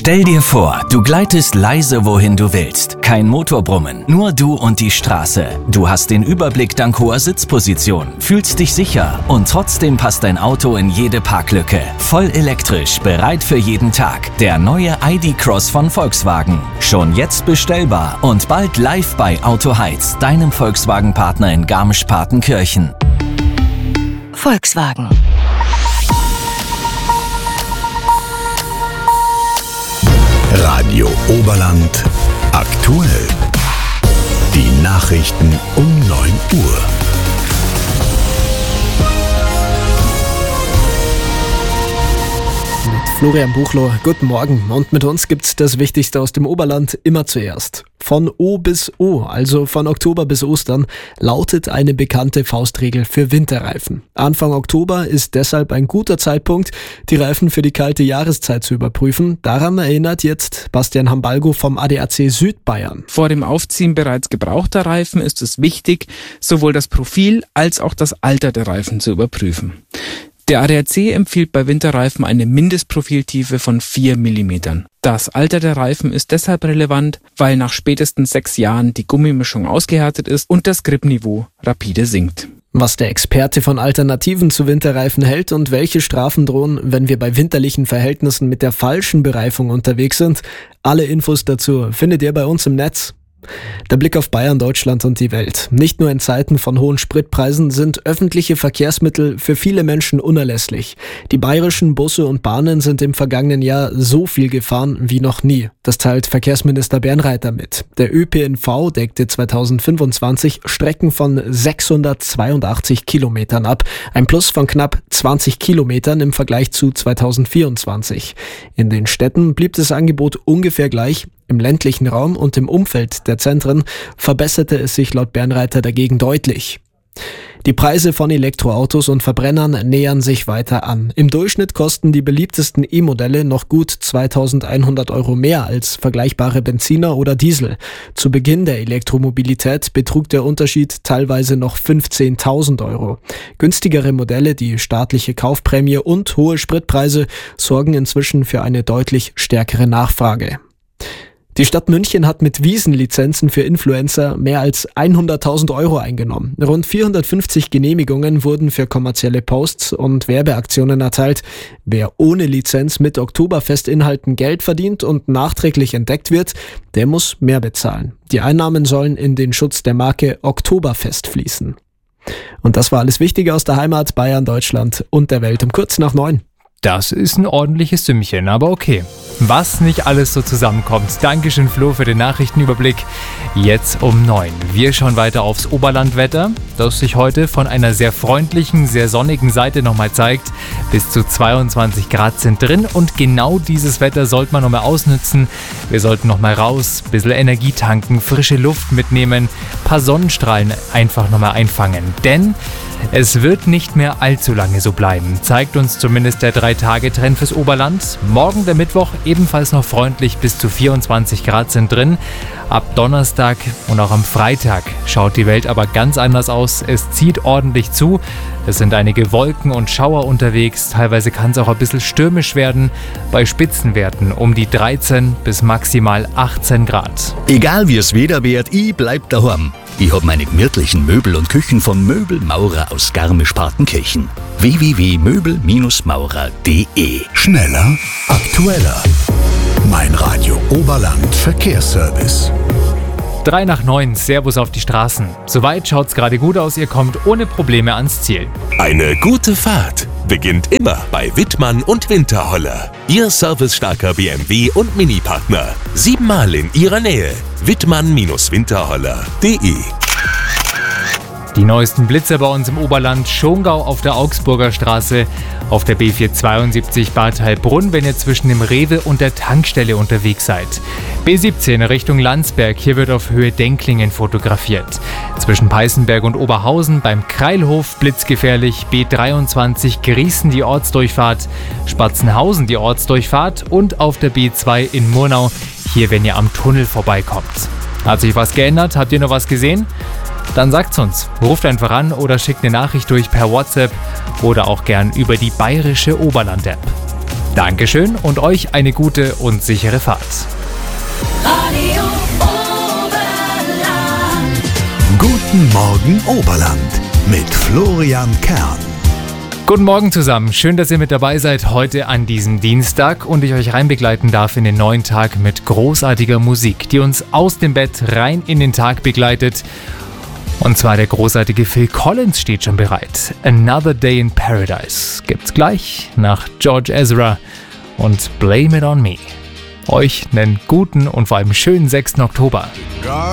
Stell dir vor, du gleitest leise, wohin du willst. Kein Motorbrummen, nur du und die Straße. Du hast den Überblick dank hoher Sitzposition, fühlst dich sicher und trotzdem passt dein Auto in jede Parklücke. Voll elektrisch, bereit für jeden Tag. Der neue ID.Cross von Volkswagen. Schon jetzt bestellbar und bald live bei Autoheiz, deinem Volkswagen-Partner in Garmisch-Partenkirchen. Volkswagen. Radio Oberland aktuell. Die Nachrichten um 9 Uhr. Florian Buchloh, guten Morgen. Und mit uns gibt's das Wichtigste aus dem Oberland immer zuerst. Von O bis O, also von Oktober bis Ostern, lautet eine bekannte Faustregel für Winterreifen. Anfang Oktober ist deshalb ein guter Zeitpunkt, die Reifen für die kalte Jahreszeit zu überprüfen. Daran erinnert jetzt Bastian Hambalgo vom ADAC Südbayern. Vor dem Aufziehen bereits gebrauchter Reifen ist es wichtig, sowohl das Profil als auch das Alter der Reifen zu überprüfen. Der ADAC empfiehlt bei Winterreifen eine Mindestprofiltiefe von 4 mm. Das Alter der Reifen ist deshalb relevant, weil nach spätestens 6 Jahren die Gummimischung ausgehärtet ist und das Gripniveau rapide sinkt. Was der Experte von Alternativen zu Winterreifen hält und welche Strafen drohen, wenn wir bei winterlichen Verhältnissen mit der falschen Bereifung unterwegs sind, alle Infos dazu findet ihr bei uns im Netz. Der Blick auf Bayern, Deutschland und die Welt. Nicht nur in Zeiten von hohen Spritpreisen sind öffentliche Verkehrsmittel für viele Menschen unerlässlich. Die bayerischen Busse und Bahnen sind im vergangenen Jahr so viel gefahren wie noch nie. Das teilt Verkehrsminister Bernreiter mit. Der ÖPNV deckte 2025 Strecken von 682 Kilometern ab. Ein Plus von knapp 20 Kilometern im Vergleich zu 2024. In den Städten blieb das Angebot ungefähr gleich. Im ländlichen Raum und im Umfeld der Zentren verbesserte es sich laut Bernreiter dagegen deutlich. Die Preise von Elektroautos und Verbrennern nähern sich weiter an. Im Durchschnitt kosten die beliebtesten E-Modelle noch gut 2.100 € mehr als vergleichbare Benziner oder Diesel. Zu Beginn der Elektromobilität betrug der Unterschied teilweise noch 15.000 €. Günstigere Modelle, die staatliche Kaufprämie und hohe Spritpreise sorgen inzwischen für eine deutlich stärkere Nachfrage. Die Stadt München hat mit Wiesenlizenzen für Influencer mehr als 100.000 € eingenommen. Rund 450 Genehmigungen wurden für kommerzielle Posts und Werbeaktionen erteilt. Wer ohne Lizenz mit Oktoberfestinhalten Geld verdient und nachträglich entdeckt wird, der muss mehr bezahlen. Die Einnahmen sollen in den Schutz der Marke Oktoberfest fließen. Und das war alles Wichtige aus der Heimat, Bayern, Deutschland und der Welt um kurz nach 9. Das ist ein ordentliches Sümmchen, aber okay. Was nicht alles so zusammenkommt. Dankeschön, Flo, für den Nachrichtenüberblick. Jetzt um 9. Wir schauen weiter aufs Oberlandwetter, das sich heute von einer sehr freundlichen, sehr sonnigen Seite nochmal zeigt. Bis zu 22 Grad sind drin und genau dieses Wetter sollte man nochmal ausnutzen. Wir sollten nochmal raus, ein bisschen Energie tanken, frische Luft mitnehmen, ein paar Sonnenstrahlen einfach nochmal einfangen. Denn es wird nicht mehr allzu lange so bleiben, zeigt uns zumindest der 3-Tage-Trend fürs Oberland. Morgen der Mittwoch ebenfalls noch freundlich, bis zu 24 Grad sind drin. Ab Donnerstag und auch am Freitag schaut die Welt aber ganz anders aus. Es zieht ordentlich zu. Es sind einige Wolken und Schauer unterwegs. Teilweise kann es auch ein bisschen stürmisch werden. Bei Spitzenwerten um die 13 bis maximal 18 Grad. Egal wie es Wetter wird, ich bleib daheim. Ich hab meine gemütlichen Möbel und Küchen von Möbelmaurer aus Garmisch-Partenkirchen. www.möbel-maurer.de. Schneller, aktueller. Mein Radio Oberland Verkehrsservice. 3 nach 9, Servus auf die Straßen. Soweit schaut's gerade gut aus, ihr kommt ohne Probleme ans Ziel. Eine gute Fahrt beginnt immer bei Wittmann und Winterholler. Ihr servicestarker BMW- und Mini-Partner. 7-mal in ihrer Nähe. Wittmann-winterholler.de. Die neuesten Blitzer bei uns im Oberland, Schongau auf der Augsburger Straße, auf der B472 Bad Heilbrunn, wenn ihr zwischen dem Rewe und der Tankstelle unterwegs seid. B17 Richtung Landsberg, hier wird auf Höhe Denklingen fotografiert. Zwischen Peißenberg und Oberhausen beim Kreilhof blitzgefährlich, B23 Griesen die Ortsdurchfahrt, Spatzenhausen die Ortsdurchfahrt und auf der B2 in Murnau, hier wenn ihr am Tunnel vorbeikommt. Hat sich was geändert? Habt ihr noch was gesehen? Dann sagt's uns. Ruft einfach an oder schickt eine Nachricht durch per WhatsApp oder auch gern über die bayerische Oberland-App. Dankeschön und euch eine gute und sichere Fahrt. Radio Oberland. Guten Morgen Oberland mit Florian Kern. Guten Morgen zusammen, schön, dass ihr mit dabei seid heute an diesem Dienstag und ich euch reinbegleiten darf in den neuen Tag mit großartiger Musik, die uns aus dem Bett rein in den Tag begleitet. Und zwar der großartige Phil Collins steht schon bereit. Another Day in Paradise gibt's gleich nach George Ezra und Blame It On Me. Euch einen guten und vor allem schönen 6. Oktober.